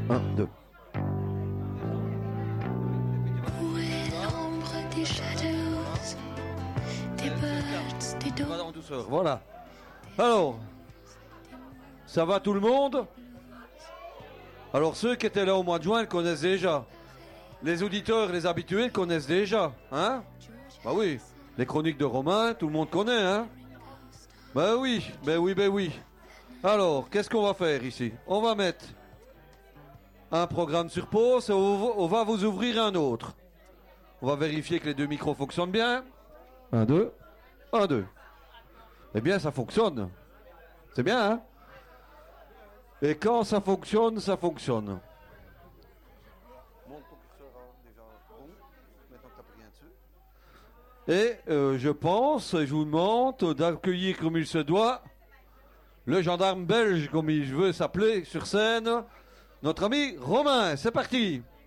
1, 2. Où est l'ombre des shadows, des birds, des dogs? Va en douceur, voilà. Alors, ça va tout le monde? Alors ceux qui étaient là au mois de juin le connaissent déjà. Les auditeurs, les habitués le connaissent déjà, hein? Bah oui, les chroniques de Romain, tout le monde connaît, hein? Bah oui, oui. Alors, qu'est-ce qu'on va faire ici? On va mettre un programme sur pause et on va vous ouvrir un autre. On va vérifier que les deux micros fonctionnent bien. 1, 2. 1, 2. Eh bien, ça fonctionne. C'est bien, hein? Et quand ça fonctionne, ça fonctionne. Et je pense, je vous demande d'accueillir comme il se doit le gendarme belge, comme il veut s'appeler sur scène, notre ami Romain. C'est parti!